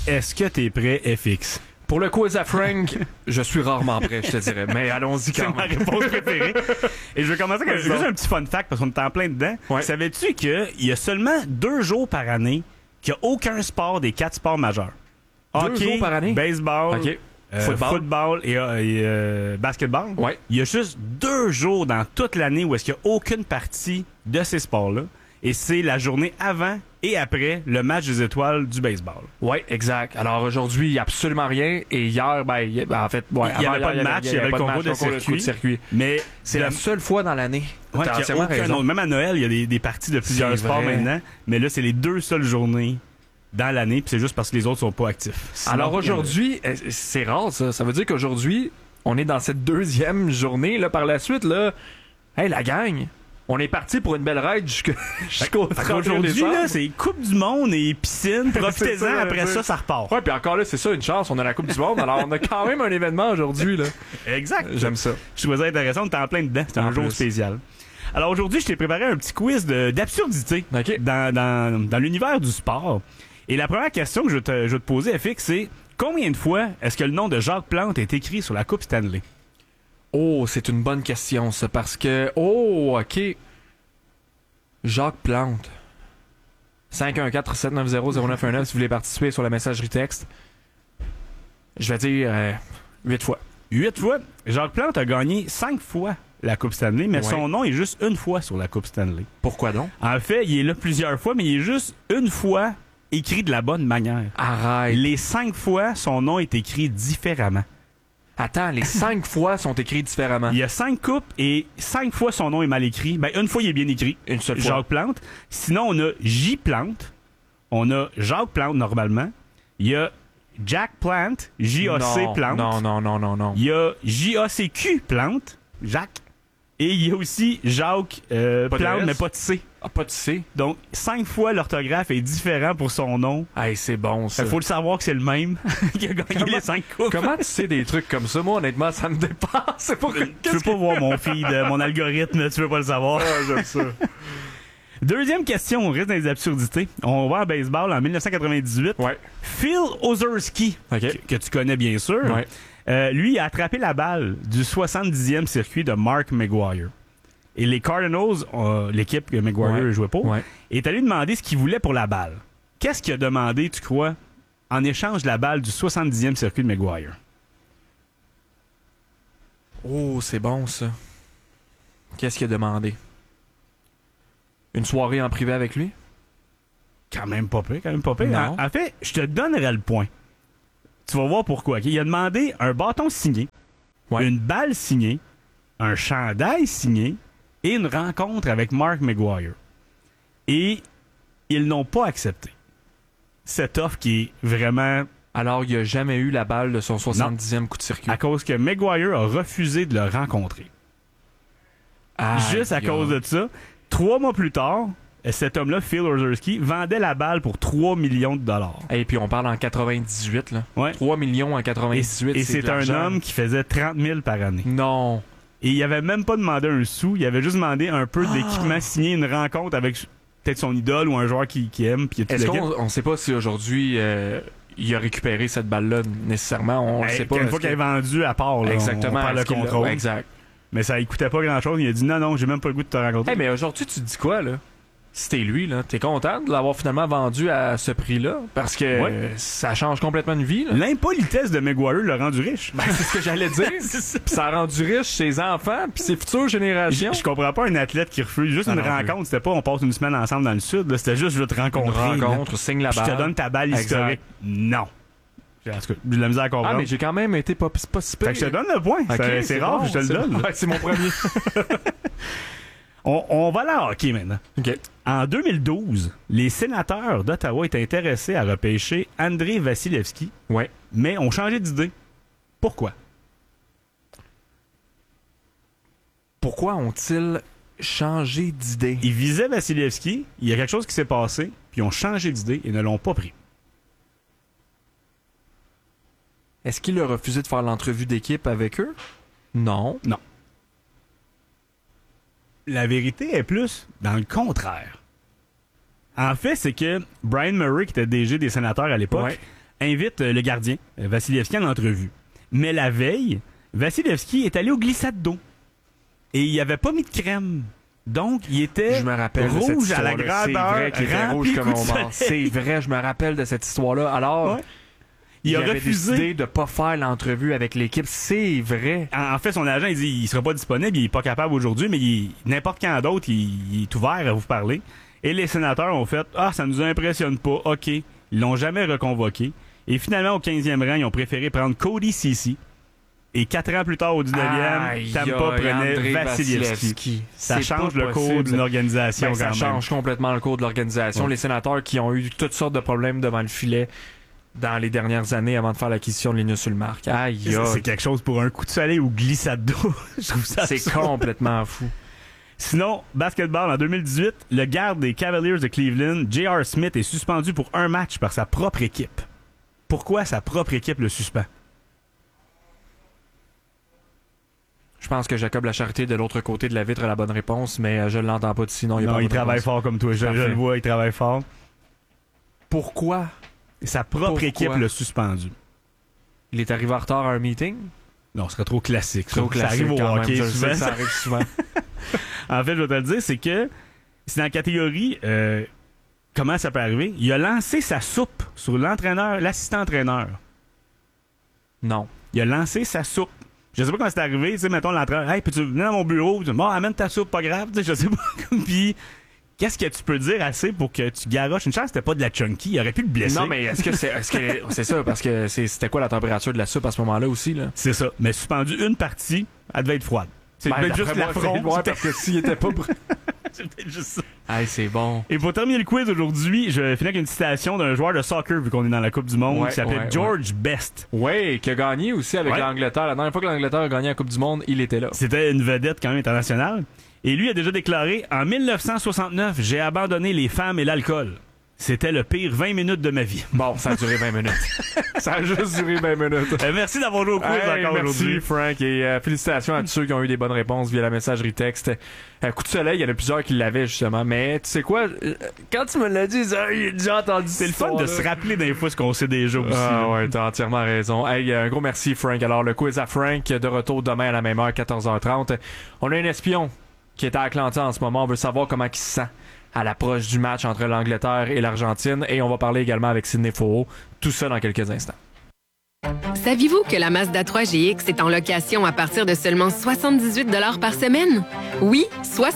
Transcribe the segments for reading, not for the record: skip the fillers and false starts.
Est-ce que t'es prêt, FX? Pour le quiz à Frank, je suis rarement prêt, je te dirais. Mais allons-y quand même. C'est ma réponse préférée. Et je vais commencer avec juste un petit fun fact parce qu'on est en plein dedans. Ouais. Savais-tu qu'il y a seulement 2 jours par année qu'il n'y a aucun sport des 4 sports majeurs? 2 Hockey, jours par année? baseball, OK. football et basketball. Ouais. Il y a juste 2 jours dans toute l'année où est-ce qu'il n'y a aucune partie de ces sports-là. Et c'est la journée avant et après le match des étoiles du baseball. Oui, exact. Alors aujourd'hui, il n'y a absolument rien. Et hier, en fait, il n'y avait pas de match, il y avait le concours de circuit. Mais c'est la seule fois dans l'année. Ouais, T'as entièrement raison. Même à Noël, il y a des parties de plusieurs sports maintenant. Mais là, c'est les 2 seules journées dans l'année, puis c'est juste parce que les autres sont pas actifs. Sinon, alors aujourd'hui, c'est rare ça. Ça veut dire qu'aujourd'hui, on est dans cette 2e journée. Là, par la suite, là, hey, la gang, on est parti pour une belle ride jusqu'au 31 aujourd'hui, décembre. là, c'est Coupe du Monde et piscine. Profitez-en, après ça repart. Ouais, puis encore là, c'est ça, une chance, on a la Coupe du Monde. Alors, on a quand même un événement aujourd'hui, là. Exact. J'aime ça. Je trouvais ça intéressant, on était en plein dedans. C'était un jour spécial. Alors aujourd'hui, je t'ai préparé un petit quiz d'absurdité dans l'univers du sport. Et la première question que je vais te poser, FX, c'est combien de fois est-ce que le nom de Jacques Plante est écrit sur la Coupe Stanley? Oh, c'est une bonne question, ça, parce que... Oh, OK. Jacques Plante. 514-790-0919 si vous voulez participer sur la messagerie texte. Je vais dire 8 fois. 8 fois? Jacques Plante a gagné 5 fois la Coupe Stanley, mais son nom est juste une fois sur la Coupe Stanley. Pourquoi donc? En fait, il est là plusieurs fois, mais il est juste une fois écrit de la bonne manière. Arrête. Les 5 fois, son nom est écrit différemment. Attends, les 5 fois sont écrits différemment. Il y a 5 coupes et 5 fois son nom est mal écrit. Ben, une fois, il est bien écrit. Une seule fois. Jacques Plante. Sinon, on a J. Plante. On a Jacques Plante, normalement. Il y a Jack Plante. J-A-C Plante. Non. Il y a J-A-C-Q Plante. Jacques. Et il y a aussi Jacques Plante, mais pas de C. Ah, pas de C. Donc, 5 fois l'orthographe est différent pour son nom. Hey, c'est bon, ça. Il faut le savoir que c'est le même qui a gagné les 5 coupes. Comment tu sais des trucs comme ça? Moi, honnêtement, ça me dépasse. C'est pour que... Tu veux pas voir mon feed, mon algorithme, tu veux pas le savoir. Ah, j'aime ça. Deuxième question, on reste dans les absurdités. On va en baseball en 1998. Ouais. Phil Ozerski, que tu connais bien sûr, lui a attrapé la balle du 70e circuit de Mark McGwire. Et les Cardinals, l'équipe que McGwire jouait pour, est allé demander ce qu'il voulait pour la balle. Qu'est-ce qu'il a demandé, tu crois, en échange de la balle du 70e circuit de McGwire? Oh, c'est bon, ça. Qu'est-ce qu'il a demandé? Une soirée en privé avec lui? Quand même pas pire. Non. En fait, je te donnerai le point. Tu vas voir pourquoi. Okay? Il a demandé un bâton signé, une balle signée, un chandail signé et une rencontre avec Mark McGwire. Et ils n'ont pas accepté cette offre qui est vraiment... Alors, il n'a jamais eu la balle de son 70e coup de circuit. À cause que McGwire a refusé de le rencontrer. Juste à cause de ça, 3 mois plus tard, cet homme-là, Phil Ozerski, vendait la balle pour 3 millions de dollars. Et puis on parle en 98, là. Ouais. 3 millions en 98, et c'est un homme qui faisait 30 000 par année. Non. Et il avait même pas demandé un sou, il avait juste demandé un peu d'équipement signé, une rencontre avec peut-être son idole ou un joueur qui aime. Puis est-ce qu'on sait pas si aujourd'hui il a récupéré cette balle-là nécessairement? On sait pas. Une fois qu'elle est vendue à part, là, exactement, on perd le contrôle. Exact. Mais ça ne coûtait pas grand-chose. Il a dit non, j'ai même pas le goût de te rencontrer. Hey, mais aujourd'hui, tu te dis quoi, là? Si t'es lui, là, t'es content de l'avoir finalement vendu à ce prix-là? Parce que ça change complètement de vie, là. L'impolitesse de McGwire l'a rendu riche. Ben, c'est ce que j'allais dire. Puis ça a rendu riche ses enfants puis ses futures générations. Je comprends pas un athlète qui refuse juste une rencontre. C'était pas on passe une semaine ensemble dans le sud. Là. C'était juste je veux te rencontrer. Une rencontre, signe la balle. Je te donne ta balle historique. Non. En tout cas, j'ai de la misère à comprendre. Ah, mais j'ai quand même été pas si pire. Fait que je te donne le point. Okay, c'est rare, bon, je te le donne. Ouais, c'est mon premier. On va aller en hockey maintenant. Okay. En 2012, les sénateurs d'Ottawa étaient intéressés à repêcher Andrei Vasilevskiy, mais ont changé d'idée. Pourquoi? Pourquoi ont-ils changé d'idée? Ils visaient Vasilevskiy, il y a quelque chose qui s'est passé, puis ils ont changé d'idée et ne l'ont pas pris. Est-ce qu'il a refusé de faire l'entrevue d'équipe avec eux? Non. Non. La vérité est plus dans le contraire. En fait, c'est que Brian Murray, qui était DG des sénateurs à l'époque, invite le gardien, Vasilevski, en entrevue. Mais la veille, Vasilevski est allé au glissade d'eau. Et il avait pas mis de crème. Donc, il était rouge à la grandeur. C'est vrai qu'il était rouge comme on mort. C'est vrai, je me rappelle de cette histoire-là. Alors, il a refusé décidé de ne pas faire l'entrevue avec l'équipe. C'est vrai. En fait, son agent, il dit il sera pas disponible, il est pas capable aujourd'hui, mais n'importe quand d'autre, il est ouvert à vous parler. Et les sénateurs ont fait « Ah, ça nous impressionne pas. OK. » Ils l'ont jamais reconvoqué. Et finalement, au 15e rang, ils ont préféré prendre Cody Ceci. Et 4 ans plus tard, au 19e, Tampa prenait Vasilevski. Ça change le cours d'une organisation. Ça change complètement le cours de l'organisation. Les sénateurs qui ont eu toutes sortes de problèmes devant le filet dans les dernières années avant de faire l'acquisition de Linus Ulmark. C'est quelque chose pour un coup de soleil ou glissade d'eau. Je trouve ça c'est complètement fou. Sinon, basketball, en 2018, le garde des Cavaliers de Cleveland, J.R. Smith, est suspendu pour un match par sa propre équipe. Pourquoi sa propre équipe le suspend? Je pense que Jacob Lacharité de l'autre côté de la vitre a la bonne réponse, mais je ne l'entends pas d'ici. Non, il travaille fort comme toi. Je le vois, il travaille fort. Pourquoi? Sa propre équipe l'a suspendu. Il est arrivé en retard à un meeting? Non, ce serait trop classique. Ça arrive au hockey souvent. Ça arrive souvent. En fait, je vais te le dire, c'est que c'est dans la catégorie comment ça peut arriver. Il a lancé sa soupe sur l'entraîneur, l'assistant-entraîneur. Non. Il a lancé sa soupe. Je sais pas comment c'est arrivé, tu sais, mettons l'entraîneur, hey, peux-tu venir dans mon bureau? Bon, amène ta soupe, pas grave, tu sais, je sais pas. Puis, qu'est-ce que tu peux dire assez pour que tu garoches? Une chance, c'était pas de la chunky, il aurait pu le blesser. Non, mais est-ce que c'est ça, parce que c'était quoi la température de la soupe à ce moment-là aussi, là? C'est ça. Mais suspendu une partie, elle devait être froide. C'est peut-être juste la front. Parce que s'il était pas... C'est peut-être juste ça. Hey, c'est bon. Et pour terminer le quiz aujourd'hui, je vais finir avec une citation d'un joueur de soccer, vu qu'on est dans la Coupe du Monde, qui s'appelle George Best. Oui, qui a gagné aussi avec l'Angleterre. La dernière fois que l'Angleterre a gagné la Coupe du Monde, il était là. C'était une vedette quand même internationale. Et lui a déjà déclaré, en 1969, j'ai abandonné les femmes et l'alcool. C'était le pire 20 minutes de ma vie. Bon, ça a duré 20 minutes. Ça a juste duré 20 minutes. Merci d'avoir joué au quiz encore aujourd'hui. Merci, Frank. Et félicitations à tous ceux qui ont eu des bonnes réponses via la messagerie texte. Coup de soleil, il y en a plusieurs qui l'avaient, justement. Mais tu sais quoi? Quand tu me l'as dit, j'ai déjà entendu. C'est le fun de se rappeler des fois ce qu'on sait déjà aussi. Ah ouais, t'as entièrement raison. Hey, un gros merci, Frank. Alors, le quiz à Frank, de retour demain à la même heure, 14h30. On a un espion qui est à Atlanta en ce moment. On veut savoir comment il se sent à l'approche du match entre l'Angleterre et l'Argentine. Et on va parler également avec Sidney Faux. Tout ça dans quelques instants. Saviez-vous que la Mazda 3 GX est en location à partir de seulement 78 $ par semaine? Oui,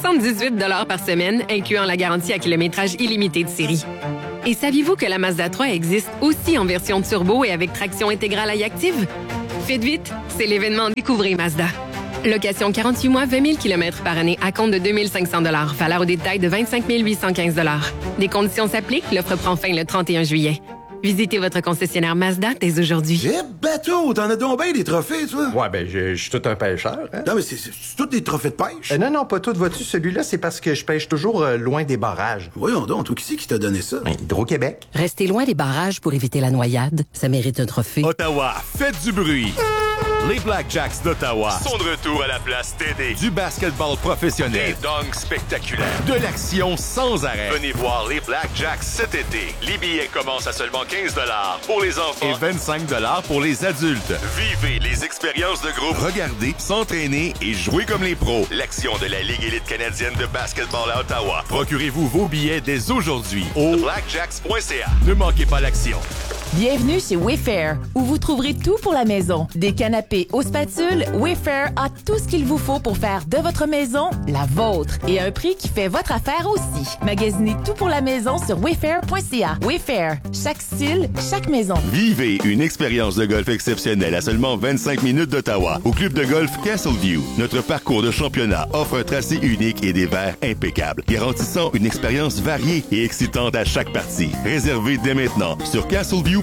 78 $ par semaine, incluant la garantie à kilométrage illimité de série. Et saviez-vous que la Mazda 3 existe aussi en version turbo et avec traction intégrale iActive? Faites vite, c'est l'événement Découvrez Mazda. Location 48 mois, 20 000 km par année à compte de 2 500 $. Valeur au détail de 25 815 $. Des conditions s'appliquent. L'offre prend fin le 31 juillet. Visitez votre concessionnaire Mazda dès aujourd'hui. Eh, bateau! T'en as donc bien des trophées, toi? Ouais, ben, je suis tout un pêcheur, hein? Non, mais c'est tous des trophées de pêche? Non, pas tout. Vois-tu, celui-là, c'est parce que je pêche toujours loin des barrages. Voyons donc, toi, qui c'est qui t'a donné ça? Hydro-Québec. Restez loin des barrages pour éviter la noyade. Ça mérite un trophée. Ottawa, faites du bruit! Les Blackjacks d'Ottawa sont de retour à la place TD. Du basketball professionnel, des dunks spectaculaires, de l'action sans arrêt. Venez voir les Blackjacks cet été. Les billets commencent à seulement 15 $ pour les enfants et 25 $ pour les adultes. Vivez les expériences de groupe, regardez, s'entraîner et jouer comme les pros. L'action de la Ligue élite canadienne de basketball à Ottawa. Procurez-vous vos billets dès aujourd'hui au blackjacks.ca. Ne manquez pas l'action. Bienvenue chez Wayfair, où vous trouverez tout pour la maison. Des canapés aux spatules, Wayfair a tout ce qu'il vous faut pour faire de votre maison la vôtre. Et à un prix qui fait votre affaire aussi. Magasinez tout pour la maison sur wayfair.ca. Wayfair, chaque style, chaque maison. Vivez une expérience de golf exceptionnelle à seulement 25 minutes d'Ottawa. Au club de golf Castleview, notre parcours de championnat offre un tracé unique et des verres impeccables, garantissant une expérience variée et excitante à chaque partie. Réservez dès maintenant sur castleview.com.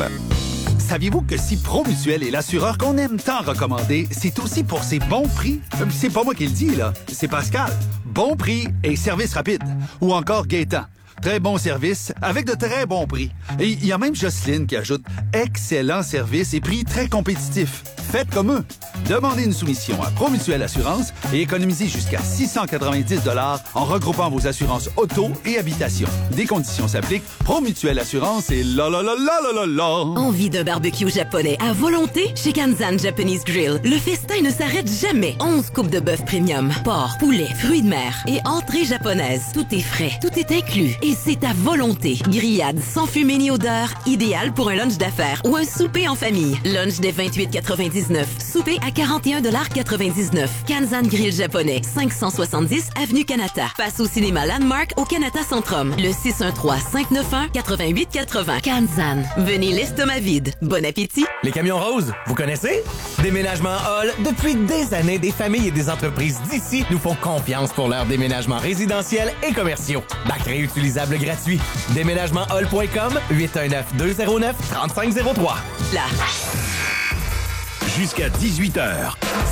Saviez-vous que si Promutuel est l'assureur qu'on aime tant recommander, c'est aussi pour ses bons prix? C'est pas moi qui le dis, là. C'est Pascal. Bon prix et service rapide. Ou encore Gaétan. Très bon service avec de très bons prix. Et il y a même Jocelyne qui ajoute excellent service et prix très compétitifs. Faites comme eux. Demandez une soumission à Promutuelle Assurance et économisez jusqu'à 690 $ en regroupant vos assurances auto et habitation. Des conditions s'appliquent. Promutuelle Assurance et la la la la la la la. Envie d'un barbecue japonais à volonté? Chez Kanzan Japanese Grill, le festin ne s'arrête jamais. 11 coupes de bœuf premium, porc, poulet, fruits de mer et entrée japonaise. Tout est frais, tout est inclus et c'est à volonté. Grillade sans fumée ni odeur, idéal pour un lunch d'affaires ou un souper en famille. Lunch dès 28,99. Souper à 41,99 $. Kanzan Grill japonais, 570 Avenue Kanata. Passe au cinéma Landmark au Kanata Centrum. Le 613-591-8880. Kanzan. Venez l'estomac vide. Bon appétit. Les camions roses, vous connaissez? Déménagement Hall, depuis des années, des familles et des entreprises d'ici nous font confiance pour leurs déménagements résidentiels et commerciaux. Bac réutilisable gratuit. Déménagementhall.com, 819-209-3503. Là. Jusqu'à 18h.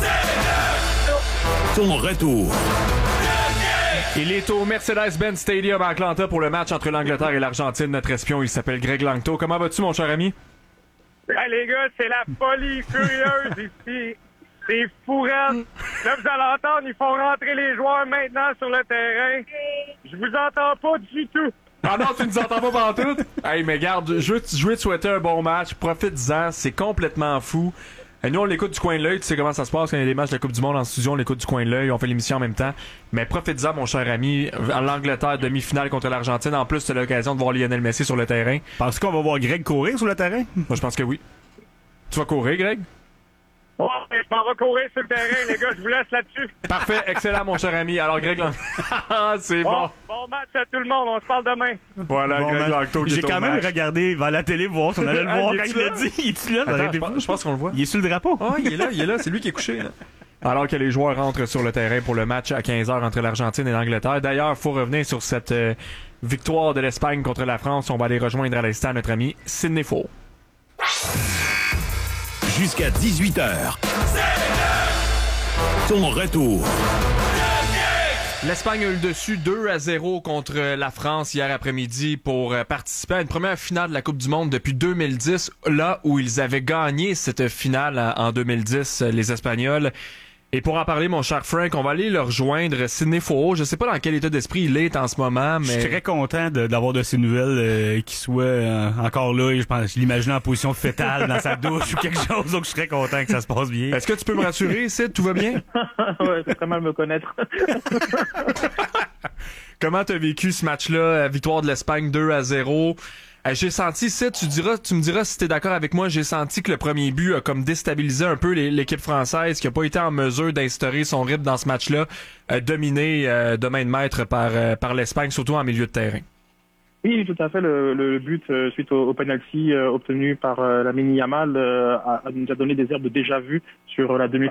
Ton retour. Il est au Mercedes-Benz Stadium à Atlanta pour le match entre l'Angleterre et l'Argentine. Notre espion, il s'appelle Greg Langto. Comment vas-tu, mon cher ami? Hey, les gars, c'est la folie furieuse ici. C'est fou, raide. Là, vous allez entendre, ils font rentrer les joueurs maintenant sur le terrain. Je vous entends pas du tout. Ah non, tu nous entends pas partout? Hey, mais garde, je veux te souhaiter un bon match. Profite-en, c'est complètement fou. Nous, on l'écoute du coin de l'œil. Tu sais comment ça se passe quand il y a des matchs de la Coupe du Monde en studio. On l'écoute du coin de l'œil. On fait l'émission en même temps. Mais profite-en, mon cher ami. L'Angleterre, demi-finale contre l'Argentine. En plus, tu as l'occasion de voir Lionel Messi sur le terrain. Penses-tu qu'on va voir Greg courir sur le terrain? Moi, je pense que oui. Tu vas courir, Greg? Oh, je m'en vais courir sur le terrain, les gars. Je vous laisse là-dessus. Parfait. Excellent, mon cher ami. Alors, Greg, c'est bon. Bon match à tout le monde. On se parle demain. Voilà, bon Greg Langto. J'ai quand même regardé vers la télé voir si on allait le voir quand il l'a dit. Il est-tu là? Attends, je pense qu'on le voit. Il est sur le drapeau. Ah, il est là. C'est lui qui est couché, là. Alors que les joueurs rentrent sur le terrain pour le match à 15h entre l'Argentine et l'Angleterre. D'ailleurs, il faut revenir sur cette victoire de l'Espagne contre la France. On va aller rejoindre à l'instant notre ami Sidney Faux. Jusqu'à 18h. Ton retour. L'Espagne a eu le dessus 2-0 contre la France hier après-midi pour participer à une première finale de la Coupe du Monde depuis 2010, là où ils avaient gagné cette finale en 2010, les Espagnols. Et pour en parler, mon cher Frank, on va aller le rejoindre, Sidney Faux. Je sais pas dans quel état d'esprit il est en ce moment, mais... Je suis très content d'avoir de ces nouvelles qui soient encore là. Je pense, je l'imaginais en position fétale dans sa douche ou quelque chose, donc je suis très content que ça se passe bien. Est-ce que tu peux me rassurer, Sid? Tout va bien? Ouais, c'est très mal me connaître. Comment t'as vécu ce match-là? Victoire de l'Espagne 2-0. J'ai senti, tu me diras si t'es d'accord avec moi, j'ai senti que le premier but a comme déstabilisé un peu l'équipe française qui a pas été en mesure d'instaurer son rythme dans ce match-là, dominé de main de maître par l'Espagne, surtout en milieu de terrain. Oui, tout à fait. Le but suite au penalty obtenu par Lamine Yamal nous a donné des airs de déjà vu sur la demi